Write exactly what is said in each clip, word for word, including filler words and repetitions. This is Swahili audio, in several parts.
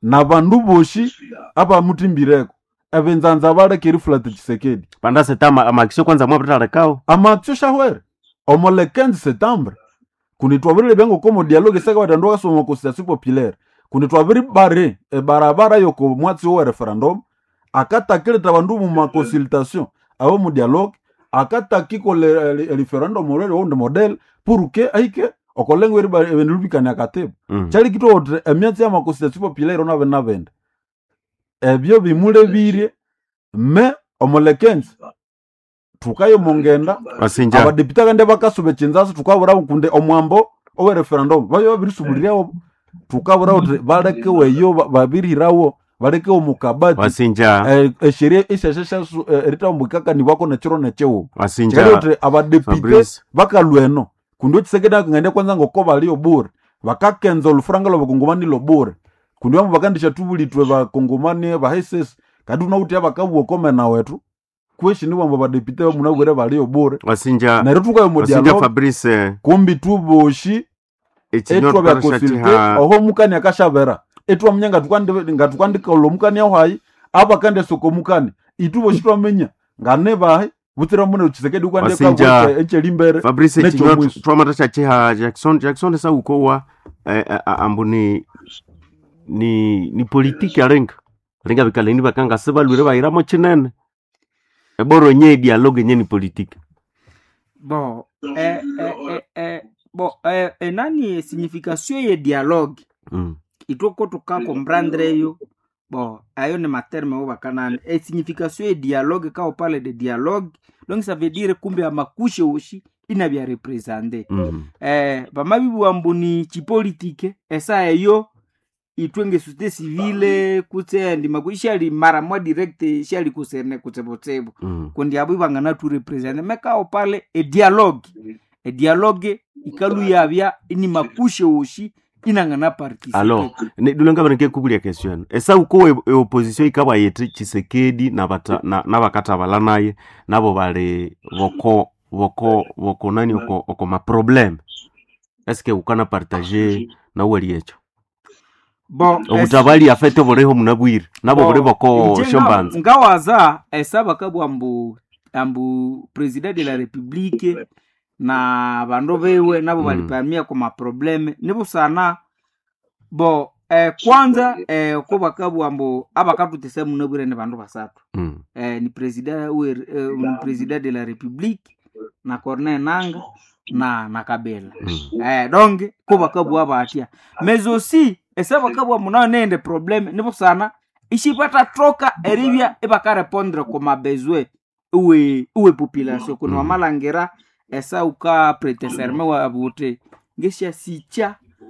na bandu boshi aba mutimbireko ebenzanza bale kiri flat Tshisekedi panda setama amakisho kwanza mwapita rekao amakisho shahwere omole quinze septembre kunitwabire bengo komo dialogue saka batandwa so constitution populaire kunitwabire bare e barabara yoko mwatsi wa referendum akatakile tabandu mu ma consultation abo mu dialogue akatakiko le, le, le referendum orere onde model pour que aike okolengo eri benulubikana akatebo mm. Chali kito otre emyatsi ya ma constitution populaire ona bena bende ebyo bimule bire me omolekenzi tukayo mongenda abadepita kande bakasube chinzaso tukabura kunde omwambo owe referendum bayo babirisubulirawo tukabura otre baleke weyo babirirawo baleke omukabati wasinja eh, eh sheria ishashasha erita mbukaka ni bako na chiro na chewo wasinja otre abadepita bakalweno kundo Tshisekedi ngende kwanza ngokoba liyo bure bakakenza olufranga lo bakongomani lo bure kundi wambo bakandisha tubulitwe bakongomani ba H S S kaduna uti abakabuo kome na wetu question wambo badepite munabwere baliyo bure wasinja na rutuka yo wasinja dialogue Fabrice kumbi tuboshi etwa bya consulte oho mukani akashabera etwa mnyanga tukande ngatukandika lo mukani aho hayi abakande soko mukani ituboshi twamenya ngane bahe butira mune Tshisekedi kwande kwa eche limbere Fabrice Chinyo twamata cha Jackson Jackson sa ukowa eh, ambuni ni ni politiki arenga renga bikaleni bakanga sebalure bayiramo chinene eboro nye dialogue nye ni politiki bon eh eh eh, eh bon eh, eh nani signification ye dialogue mm. Itoko toka comprendre yo bon ayo ne materme oba kanane et signification ye dialogue quand on parle de dialogue donc ça veut dire kumbe amakushe oshi ina bya representer mm. eh bamabibu ambuni chi politique esa yo itwenge société civile kutse ndi makuisha li mara mwa direct shali kuserne kutsebotsebo mm. Kundi abo bangana tu representer meka opale e dialogue e dialogue ikalu yabya ini makushe oshi inangana participer. Alors ne dulenga baneke kubulia question esa uko e, e opposition ikaba yete Tshisekedi na bata na, na bakata balanaye nabo bale boko boko boko nani oko oko ma problème est-ce que ukana partager na wali yecho bon utabali afete boreho munabwire nabo bore bako shombanza ngawaza esaba kabu ambu ambu president de la république na bando bewe nabo mm. balipamia kwa ma problème nibo sana bo eh, kwanza eh, ko bakabu ambu abakatu tesemu munabwire ne bando basatu mm. eh, ni president ou eh, ni president de la république na Corneille Nanga na na Kabila mm. eh donc ko bakabu abatia mais aussi esaba kabwa muna nende problème nibo sana ishipata troka eribia ebaka répondre comme besoin uwe uwe population kuna mm. malangera esa uka prêter serment wa abote ngesha sicha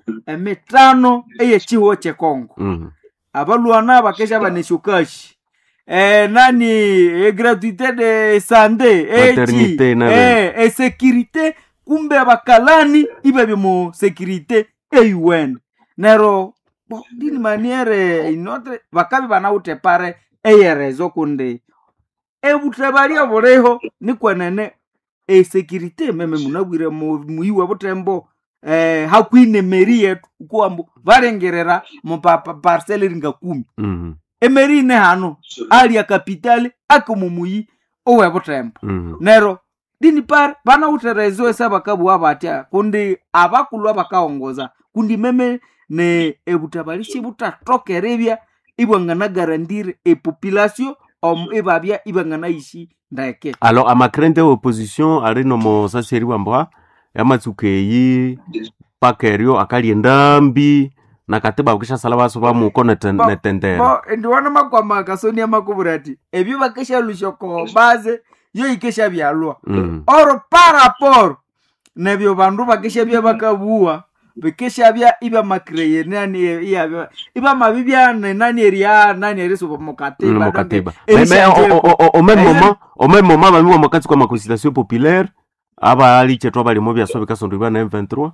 emetano eye chiho che Kongo mm. Abaluana bakesha baneshukashi eh nani e gratuité de santé maternité eh eh e sécurité kumbe abakalani ibe bimo sécurité e U N nero bon d'une manière une autre bakabi banaute pare eye rezo kunde e butrebalia boreho ni kwenene e sécurité meme munabwire mu muiwe botembo eh hakwine merie kuambu barengerera mu parcelle ringa kumi mhm emerine hano ali ya capitale akomumuyi owe botembo mm-hmm. Nero dini par bana uterezo esaba kabu abatia kundi abakulwa bakaongoza kundi meme ne ebutabalishi butatoke rebia ibwangana garantir e population om ebabia ibangana ishi ndaeke. Alors amakrente opposition areno mo saseri wambwa yamatsukeyi pakerio akali ndambi na katiba ukisha salaba soba mu konete netendere bo ndiwana makwama kasoni amakuburati ebyo bakesha lushoko base yo ikesha byalwa mm. Or par rapport nebyo bandu bakesha bya bakabuwa bekesha bya iba makreye nani iya iba mabibya nani eria nani eriso mokate ba katiba mais au même moment au même moment ba mu makati kwa consultation populaire aba ali chetwa bali mo bya sobe kasondiba na M vingt-trois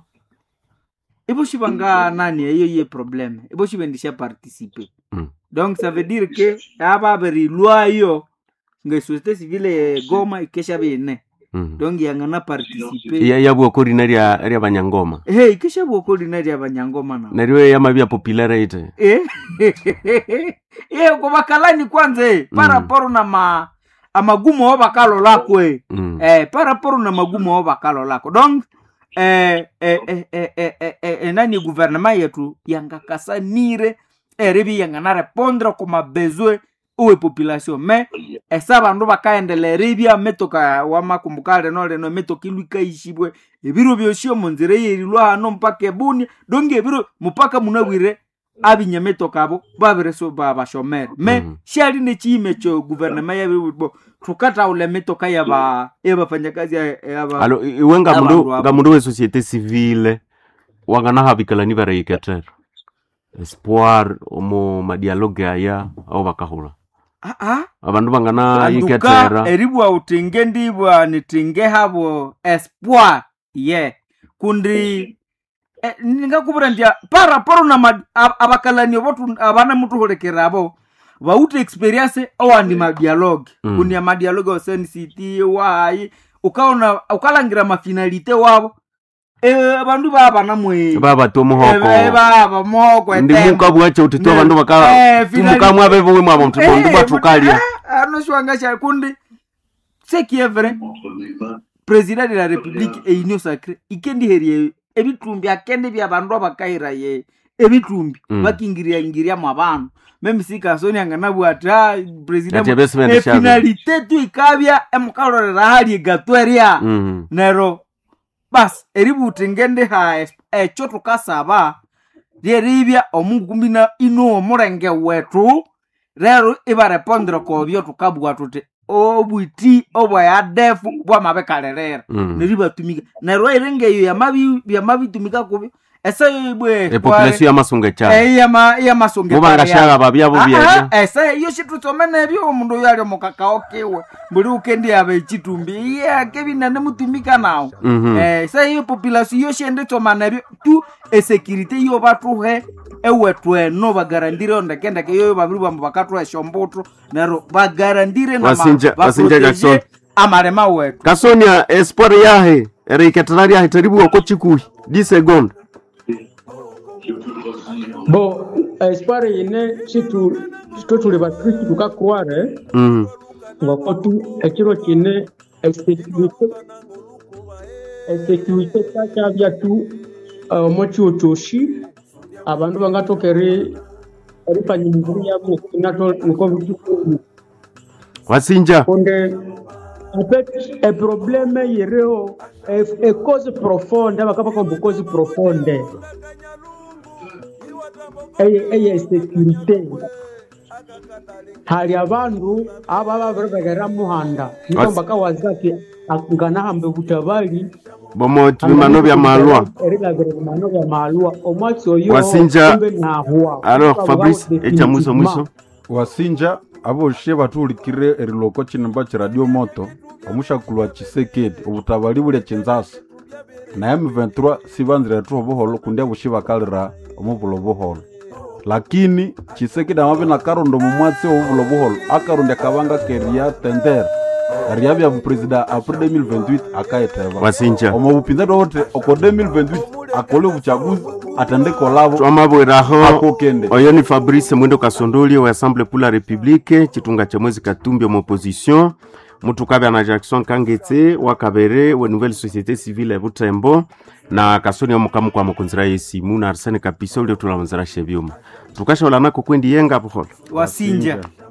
ibo shibanga nani eyo ye problème ibo shibendisha participer mm. Donc ça veut dire que aba beri loi yo nge société civile Goma ikesha bene Mhm. donc yangana participe iya yabwokori narya rya banyangoma hey kisha bwokoli nari abanyangoma na naryo yamabya popularity eh eh kwa bakalani kwanza eh para Mm. poro na ma amagumo wa bakalo lako eh Mm. eh para poro na magumo wa bakalo lako donc eh eh eh eh eh, eh, eh, eh nani gouvernement yetu yangakasanire erebi yangana répondre comme besoin uwe population mais esa bandu bakaendelera ibya metoka wamakumbukale no leno metoka ilwika ishibwe ebiro byosyo monzire yerilwa hano mpaka ebuni donge ebiro mupaka munabwire abinyametoka abo babireso babashomere me Mhm. shali ne chime cho gouvernement yabibo tukata ule metoka yaba yabafanyakazi yaba alo iwe nga Abantu mundu abo. nga mundu we société civile wangana habikalani barayiketera espoir omo madialogue aya au bakahula ah ah abandu bangana anduka yiketera eribwa utenge ndibwa nitinge habo espoir ye kundi eh, ningakubura ndia para poro na mad- ab- abakalani botu abana mutu holekerabo baute experience awandi ma dialogue Mm. kundi ma dialogue wa Sen City wai ukaona ukalangira mafinalite wabo eh abandu baba namwe baba tomuhoko eh baba moko ndi muka bwache utito Ne- abandu baka eh, finali- tumuka mwabe bwe mwabo mtuko ndi batukalia anoshwangasha kundi ce qui est vrai président de la république et union sacrée ikendi herie ebitumbi akende bya bandu abakaira ye ebitumbi Mm. bakingiria ingiria mu abantu meme sikasoni anganabu ata president Ati investment e shabe. finalité tu ikabya emukalorera hali gatweria Mhm. nero bas eributi ngende ha es- echo tukasaba lyeribya omugumbina ino omulenge wetu rero ibarepondera kobyo tukabwa tuti obwiti obwayadefu bwamabekalelera Mm. neribatumika nero erengeyo yamabi yamabitumika kubyo ese ibwe e population yamasunga cyane eyama yamasonge mubangashaga babyabo byebyo ese iyo shitutomene ebyo omundu yali omukakao kiwe buli ukendi yabe chitumbi ya kebinane mutumika nawo Mhm. eh sa iyo population yo shende tomana ebyo tu esekirite yo batuhe ewetwe no bagarandire ondakenda ke yo babiri bambu bakatwa eshombutu nero bagarandire na Wasinja- Wasinja Jackson. amarema wetu kasonia espoir yahe eriketera yahe teribu oko chikui dix secondes bo espoir ine situ to tuli bakristu tukakware Mhm. ngoko tu ekiro kine executive executive kakabya tu omochi otoshi abandu bangatokere erifanya imibiri yabo nato niko bitu wasinja konde apet e problème yereo e, e cause profonde bakapa comme cause profonde eye eye sécurité hari abandu aba baberegera muhanda niko Wasi- mbaka wazake ngana hambe butabali bomo tubimano bya malwa erigabere bimano bya malwa omwatsi oyo Wasinja- kumbe nahua alors fabrice echa mwiso mwiso wasinja aboshe batuhulikire eriloko chinimba chiradio moto omushakulwa chisekedi obutabali bulya chinzasa naye M vingt-trois sibanzire tu obuholo kundi aboshe bakalira omubulo buholo lakini chisekedi amabe nakarondo mumwatsi obubulo buholo akarundi akabanga keria tender eria bya bupresida april deux mille vingt-huit akaeteba wasinja omo bupinzani wote oko deux mille vingt-huit akole ubuchaguzi atende kolabo twamabweraho akokende oyo ni fabrice mwendo kasondoli wa assemble pour la république chitunga cha mwezi katumbi omo opposition mutukabya na jackson kangetse wakabere wa nouvelle société civile butembo na kasoni omukamu kwa mukunzira yesimu na arsene kapiso ulio tulamunzira shebyuma tukashola nako kwendi yenga buholo wasinja